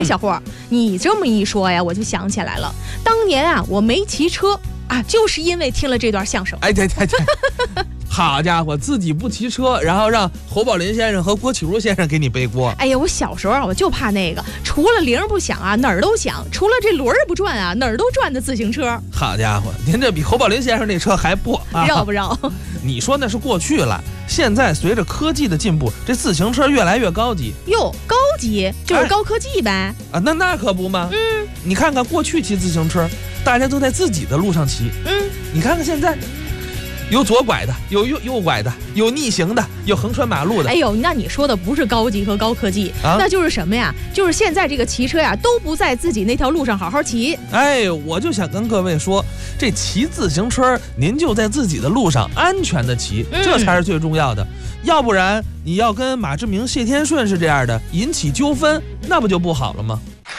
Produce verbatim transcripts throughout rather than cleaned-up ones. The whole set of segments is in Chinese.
小伙，你这么一说呀，我就想起来了，当年啊，我没骑车啊，就是因为听了这段相声。 哎，对对对，好家伙，自己不骑车，然后让侯宝林先生和郭启儒先生给你背锅。 哎呀，我小时候啊，我就怕那个，除了铃不响啊，哪儿都响；除了这轮儿不转啊，哪儿都转的自行车。 好家伙，您这比侯宝林先生那车还破啊！ 绕不绕？ 你说那是过去了，现在随着科技的进步，这自行车越来越高级。 哟，高级就是高科技呗。 哎、啊，那那可不吗？嗯，你看看过去骑自行车，大家都在自己的路上骑。嗯，你看看现在。有左拐的，有右右拐的，有逆行的，有横穿马路的。 哎呦，那你说的不是高级和高科技，啊、那就是什么呀？就是现在这个骑车呀，都不在自己那条路上好好骑。 哎，我就想跟各位说，这骑自行车，您就在自己的路上安全的骑，嗯、这才是最重要的。要不然，你要跟马志明、谢天顺是这样的，引起纠纷，那不就不好了吗？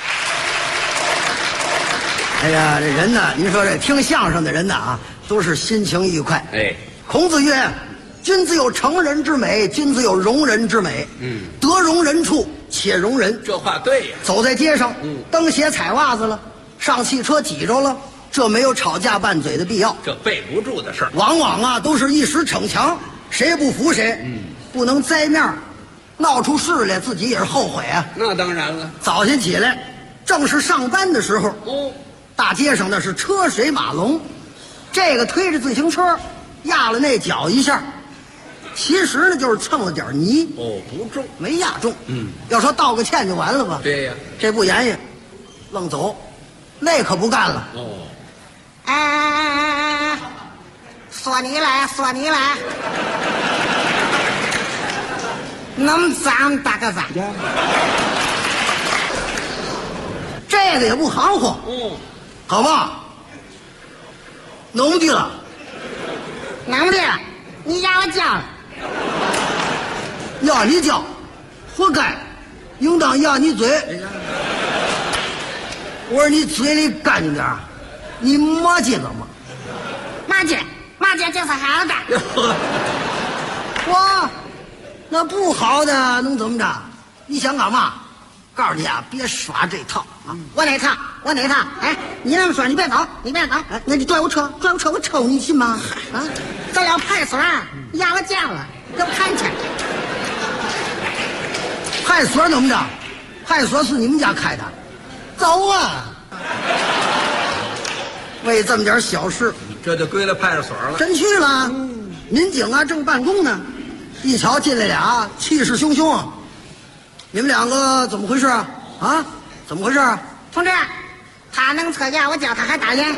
哎呀，这人呢，您说这听相声的人呢啊，都是心情愉快。哎，孔子曰：“君子有成人之美，君子有容人之美。嗯，得容人处且容人。” 这话对呀。 走在街上，嗯，蹬鞋踩袜子了，上汽车挤着了，这没有吵架拌嘴的必要。 这背不住的事儿， 往往啊都是一时逞强，谁也不服谁。嗯，不能栽面，闹出事来，自己也是后悔啊。 那当然了。 早晨起来，正是上班的时候。哦。大街上那是车水马龙，这个推着自行车压了那脚一下，其实呢就是蹭了点泥。 哦，不重， 没压中。嗯，要说道个歉就完了吧？ 对呀， 这不言语，愣走，那可不干了。哦，哎哎哎哎哎，说你来，说你来，能脏打个脏，这个也不含糊。嗯。好吧，弄的了，弄的了，你压我叫了，压你叫，活该，应当压你嘴。我说你嘴里干净点，你骂街干嘛？骂街，骂街就是好的。我那不好的能怎么着？你想干嘛？告诉你啊，别耍这套啊！我哪套？我哪套？哎，你那么说，你别走，你别走！哎，那你拽我车，拽我车，我抽你信吗？啊！咱俩派出所，你压我架了，给我看去！派出所怎么着？派出所是你们家开的，走啊！为这么点小事， 这就归了派出所了。 真去了，嗯、民警啊正办公呢，一瞧进来俩，气势汹汹。你们两个怎么回事啊？啊，怎么回事啊？同志，他能车压我脚，他还打人。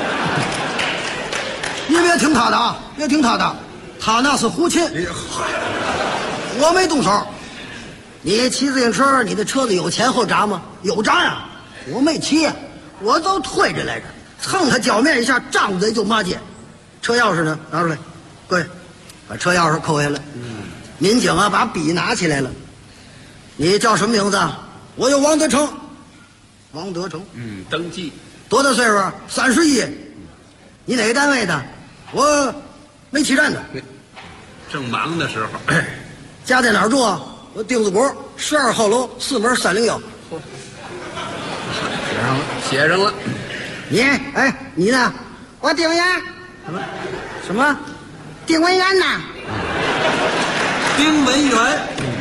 你别听他的啊，别听他的，他那是胡琴，我没动手。你骑自行车，你的车子有前后闸吗？有闸呀，我没骑，我都推着来着，蹭他脚面一下，张嘴就骂街。车钥匙呢？拿出来，各位，把车钥匙扣下来。嗯，民警啊，把笔拿起来了。你叫什么名字？我叫王德成。王德成， 嗯，登记。 多大岁数？三十一。你哪个单位的？我煤气站的。 正忙的时候。 家在哪儿住啊？我丁字国十二号楼四门三零幺。 写上了，写上了。 你，哎，你呢？我丁文元。什么？什么？丁文元呐？ 丁文元。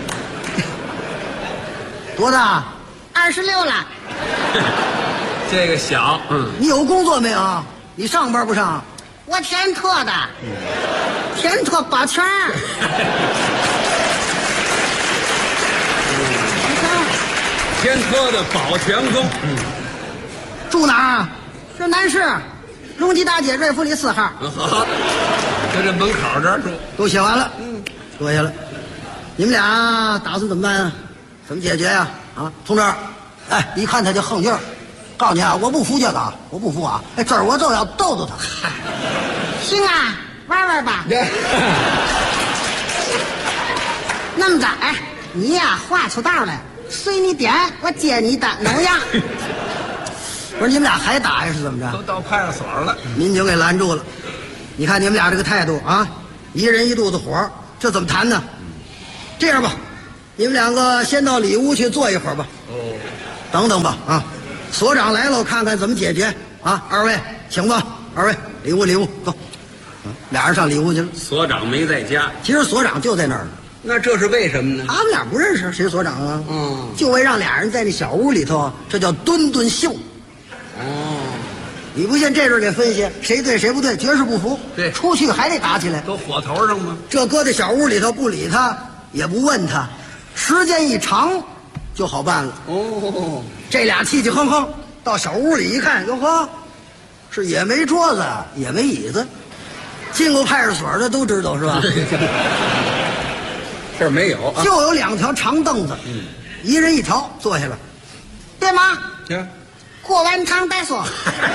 多大？二十六了。 这个小，嗯。 你有工作没有？你上班不上？我天特的，嗯、天特八圈。 天科的保全工。嗯。 住哪儿？是南市，荣吉大街瑞福里四号。 好，在这门口这儿住。 都写完了。嗯。坐下来。你们俩打算怎么办啊？怎么解决呀、啊？啊，同志，哎，一看他就横劲儿，告诉你啊，我不服这个，我不服啊！哎，这儿我就要逗逗他。行啊，玩玩吧。那么着，哎，你呀画出道来，随你点，我接你单，怎么样？不是你们俩还打呀？是怎么着？ 都到派出所了， 民警给拦住了。你看你们俩这个态度啊，一人一肚子火，这怎么谈呢？这样吧。你们两个先到里屋去坐一会儿吧。哦， 等等吧啊！所长来了，看看怎么解决啊！二位请吧，二位里屋里屋走。俩人上里屋去了。 所长没在家， 其实所长就在那儿。 那这是为什么呢？ 他们俩不认识，谁所长啊？ 嗯， 就为让俩人在那小屋里头，这叫蹲蹲秀。 哦， 你不信这阵得分析谁对谁不对，绝世不服。 对， 出去还得打起来。 都火头上吗？ 这搁在小屋里头不理他，也不问他，时间一长就好办了。 哦， 这俩气气哼哼到小屋里一看，哟呵，是也没桌子，也没椅子。进过派出所的都知道是吧？ 这儿没有，啊、 就有两条长凳子，嗯，一人一条，坐下了。对吗？ 行， 过完场再说。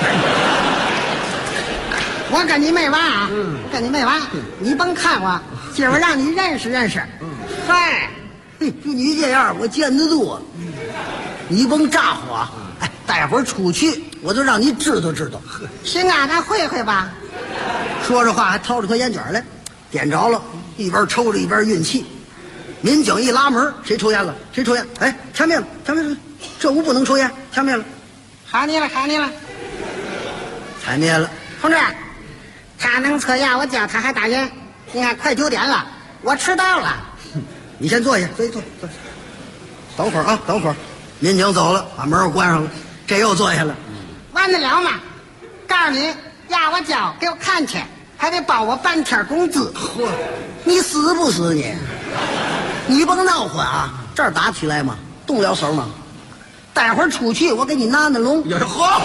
我跟你没完啊！嗯，我跟你没完，嗯、你甭看我，今儿让你认识认识。嗯，嗨，嘿，就你这样，我见得多。嗯，你甭咋呼啊！哎，待会儿出去，我就让你知道知道。行啊，咱会会吧。说着话还掏出颗烟卷来，点着了，一边抽着一边运气。民警一拉门，谁抽烟了？谁抽烟？哎，掐灭了，掐灭了！这屋不能抽烟，掐灭了。 好你了，好你了， 掐灭了。 同志，他能抽烟，我叫他还打人。你看，快九点了，我迟到了。 你先坐下，坐坐坐。等会儿啊，等会儿。民警走了，把门又关上了，这又坐下了。 完得了吗？告诉你，压我脚，给我看去，还得包我半天工资。 嚯，你死不死你？你甭闹混啊！这儿打起来吗？动了手吗？待会儿出去，我给你拿那笼。 嚯！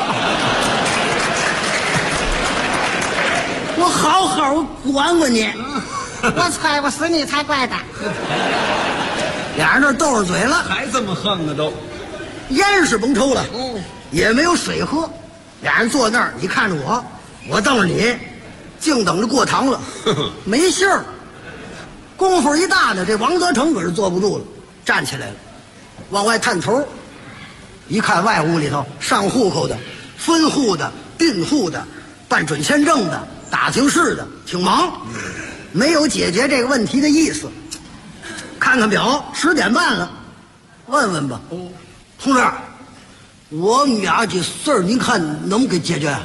我好好管管你。 我踹不死你才怪的。 俩人这斗上嘴了， 还这么横呢都。 烟是甭抽了， 嗯， 也没有水喝。俩人坐那儿，你看着我，我瞪着你，净等着过堂了，没信儿。功夫一大呢，这王德成可是坐不住了，站起来了，往外探头，一看外屋里头上户口的、分户的、并户的、办准签证的、打听事的，挺忙，没有解决这个问题的意思。看看表，十点半了，问问吧。哦，同志，我们俩这事儿您看能不能给解决？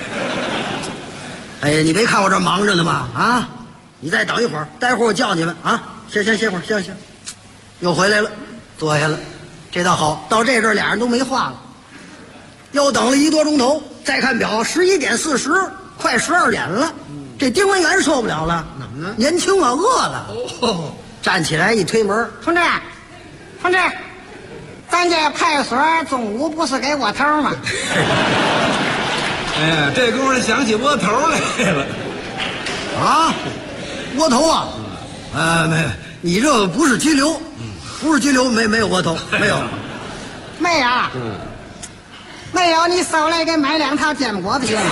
哎呀，你没看我这忙着呢吗？啊！你再等一会儿，待会儿我叫你们啊！先先歇会儿，歇歇。又回来了，坐下了。这倒好，到这阵儿俩人都没话了。又等了一多钟头，再看表，十一点四十，快十二点了。这丁文元受不了了，怎么了？年轻啊，饿了。哦，站起来一推门， 同志，同志，咱这派出所中午不是给窝头吗？ 哎呀，这功夫想起窝头来了。 啊？窝头啊，呃，没，你这不是拘留，不是拘留，没没有窝头，没有， 没有，嗯，没有，你捎来给买两套煎果子行吗？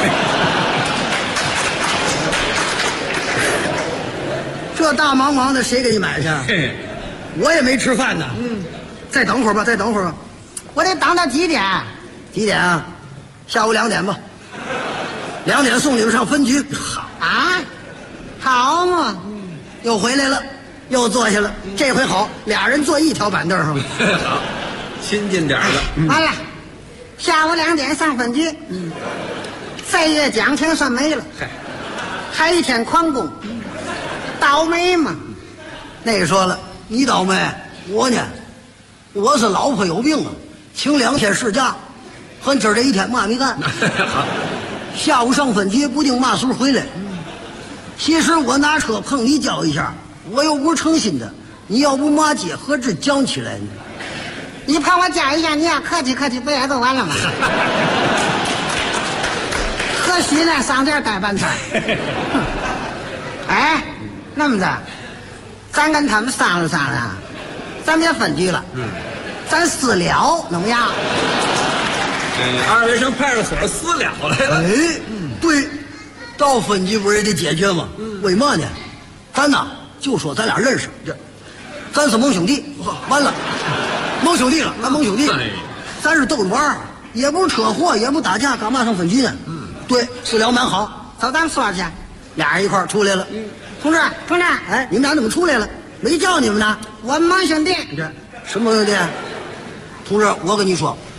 这大忙忙的，谁给你买去？我也没吃饭呢，嗯，再等会儿吧，再等会儿吧， 我得等到几点？ 几点啊？下午两点吧，两点送你们上分局。 啊？好嘛， 又回来了，又坐下了。这回好，俩人坐一条板凳上了。 好，亲近点了。 嗯、完了，下午两点上分局。嗯，这月奖钱算没了，还一天旷工，倒霉嘛。 那个说了，你倒霉，我呢，我是老婆有病啊，请两天事假，和今儿这一天嘛没干。下午上分局，不定嘛时候回来。其实我拿车碰你叫一下，我又不是诚心的。你要不骂街，何止讲起来呢？ 你碰我叫一下，你要客气客气，不也就完了吗？何须呢？上这儿待半天。哎，那么着，咱跟他们商量商量，咱别分局了，嗯，咱私了，怎么样？ 哎，二位上派出所私了来了。 哎，嗯，对。到分局不是也得解决吗？嗯，为嘛呢？咱呐就说咱俩认识，这咱是盟兄弟，完了，盟兄弟了，咱盟兄弟，哎、咱是斗着玩，也不是车祸，也不打架，干嘛上分局呢？嗯，对，私了蛮好， 走，咱说去。 俩人一块儿出来了。嗯， 同志，同志， 哎，你们俩怎么出来了？没叫你们呢。 我们盟兄弟。 这什么盟兄弟？同志，我跟你说，